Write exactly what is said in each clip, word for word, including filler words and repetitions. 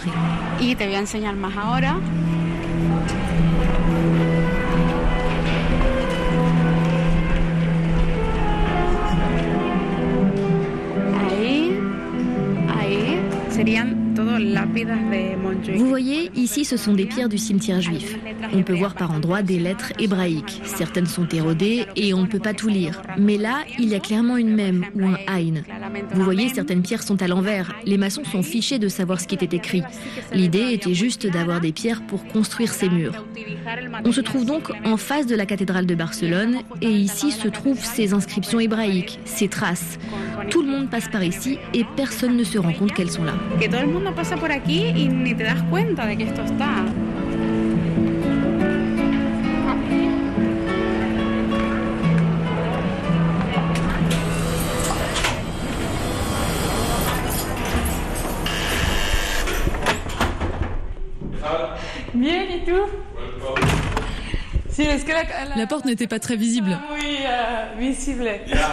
montrer. Y te voy a enseñar más ahora. Ahí, ahí serían todos lápidas de Montjuïc. Vous voyez, ici ce sont des pierres du cimetière juif. On peut voir par endroits des lettres hébraïques. Certaines sont érodées et on ne peut pas tout lire. Mais là, il y a clairement une mème ou un Aïn. Vous voyez, certaines pierres sont à l'envers. Les maçons sont fichés de savoir ce qui était écrit. L'idée était juste d'avoir des pierres pour construire ces murs. On se trouve donc en face de la cathédrale de Barcelone et ici se trouvent ces inscriptions hébraïques, ces traces. Tout le monde passe par ici et personne ne se rend compte qu'elles sont là. Que todo el mundo pasa por aquí y ni te das cuenta de que esto está. Bien et tout. Si, est-ce que la, la... la porte n'était pas très visible. Oui, euh, visible.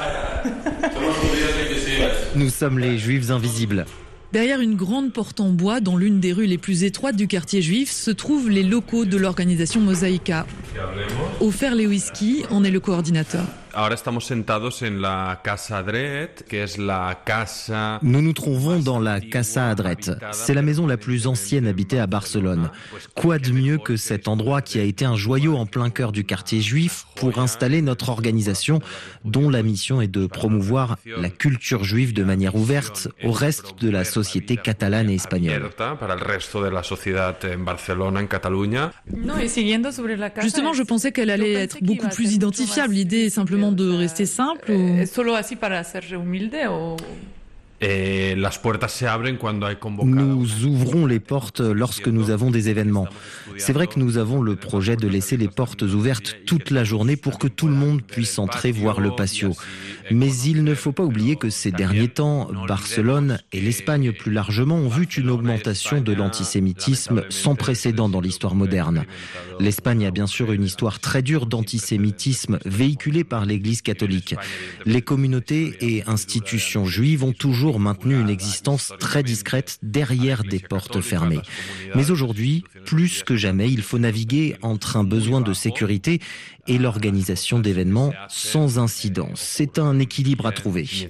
Nous sommes les Juifs invisibles. Derrière une grande porte en bois, dans l'une des rues les plus étroites du quartier juif, se trouvent les locaux de l'organisation Mosaica. Ofer Lewiski en est le coordinateur. Nous nous trouvons dans la Casa Adret. C'est la maison la plus ancienne habitée à Barcelone. Quoi de mieux que cet endroit qui a été un joyau en plein cœur du quartier juif pour installer notre organisation dont la mission est de promouvoir la culture juive de manière ouverte au reste de la société catalane et espagnole. Justement, je pensais qu'elle allait être beaucoup plus identifiable. L'idée est simplement de rester simple ou... Nous ouvrons les portes lorsque nous avons des événements. C'est vrai que nous avons le projet de laisser les portes ouvertes toute la journée pour que tout le monde puisse entrer voir le patio. Mais il ne faut pas oublier que ces derniers temps, Barcelone et l'Espagne plus largement ont vu une augmentation de l'antisémitisme sans précédent dans l'histoire moderne. L'Espagne a bien sûr une histoire très dure d'antisémitisme véhiculée par l'Église catholique. Les communautés et institutions juives ont toujours maintenu une existence très discrète derrière des portes fermées. Mais aujourd'hui, plus que jamais, il faut naviguer entre un besoin de sécurité et l'organisation d'événements sans incident. C'est un équilibre à trouver. Si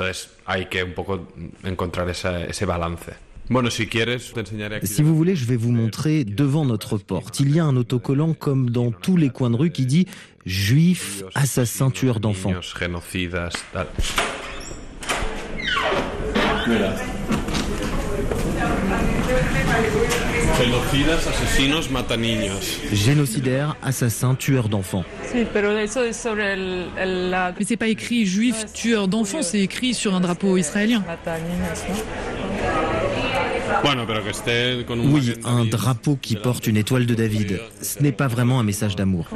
vous voulez, je vais vous montrer devant notre porte. Il y a un autocollant comme dans tous les coins de rue qui dit « Juifs, assassins, tueurs d'enfants ». Génocidaires, assassins, tueurs d'enfants. Mais c'est pas écrit juif tueur d'enfants, c'est écrit sur un drapeau israélien. Oui, un drapeau qui porte une étoile de David. Ce n'est pas vraiment un message d'amour.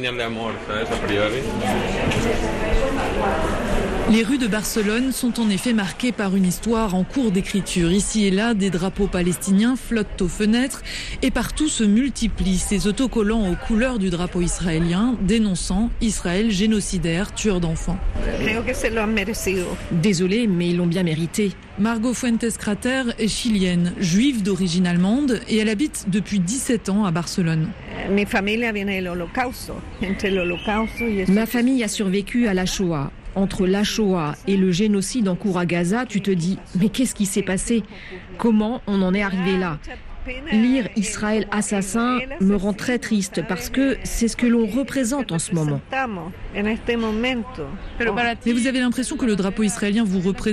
Les rues de Barcelone sont en effet marquées par une histoire en cours d'écriture. Ici et là, des drapeaux palestiniens flottent aux fenêtres et partout se multiplient ces autocollants aux couleurs du drapeau israélien dénonçant Israël génocidaire, tueur d'enfants. Désolée, mais ils l'ont bien mérité. Margot Fuentes-Crater est chilienne, juive d'origine allemande et elle habite depuis dix-sept ans à Barcelone. Ma famille a survécu à la Shoah. Entre la Shoah et le génocide en cours à Gaza, tu te dis « Mais qu'est-ce qui s'est passé ? Comment on en est arrivé là ?» Lire Israël assassin me rend très triste parce que c'est ce que l'on représente en ce moment. Mais vous avez l'impression que le drapeau israélien vous représente ?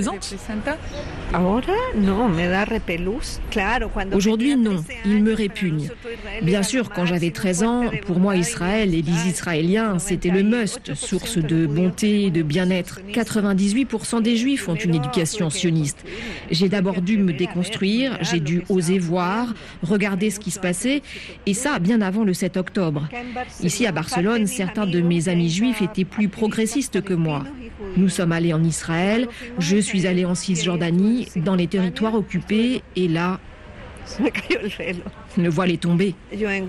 Aujourd'hui, non. Il me répugne. Bien sûr, quand j'avais treize ans, pour moi, Israël et les Israéliens, c'était le must, source de bonté et de bien-être. quatre-vingt-dix-huit pour cent des Juifs ont une éducation sioniste. J'ai d'abord dû me déconstruire, j'ai dû oser voir, regarder ce qui se passait, et ça bien avant le sept octobre. Ici à Barcelone, certains de mes amis juifs étaient plus progressistes que moi. Nous sommes allés en Israël, je suis allée en Cisjordanie, dans les territoires occupés, et là, le voile est tombé. J'ai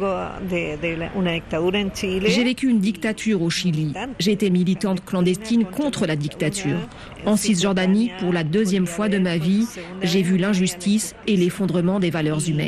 vécu une dictature au Chili. J'ai été militante clandestine contre la dictature. En Cisjordanie, pour la deuxième fois de ma vie, j'ai vu l'injustice et l'effondrement des valeurs humaines.